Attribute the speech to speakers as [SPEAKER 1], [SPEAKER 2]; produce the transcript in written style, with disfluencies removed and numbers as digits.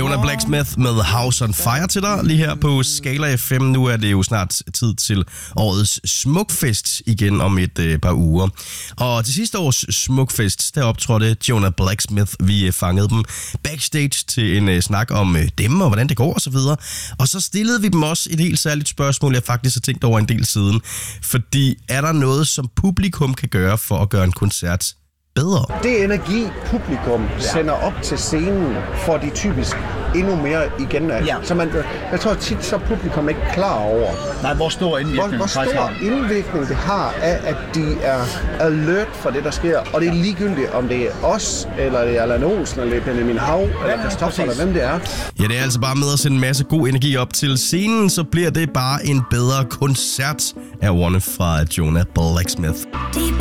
[SPEAKER 1] Jonah Blacksmith med House on Fire til dig lige her på Skala FM. Nu er det jo snart tid til årets Smukfest igen om et par uger. Og til sidste års Smukfest, der optrådte Jonah Blacksmith. Vi fangede dem backstage til en snak om dem og hvordan det går osv. Og så stillede vi dem også et helt særligt spørgsmål, jeg faktisk har tænkt over en del siden. Fordi er der noget, som publikum kan gøre for at gøre en koncert bedre?
[SPEAKER 2] Det energi, publikum sender op til scenen, får de typisk endnu mere igen af. Ja. Så jeg tror tit, så er publikum ikke klar over,
[SPEAKER 3] hvor stor indvirkning,
[SPEAKER 2] hvor stor indvirkning det har af, at de er alert for det, der sker. Og det er ligegyldigt, om det er os, eller det er Allan Olsen, eller det er Benjamin Hav, eller Christoffer, eller hvem det er.
[SPEAKER 1] Ja, det er altså bare med at sende en masse god energi op til scenen, så bliver det bare en bedre koncert af ordene fra Jonah Blacksmith.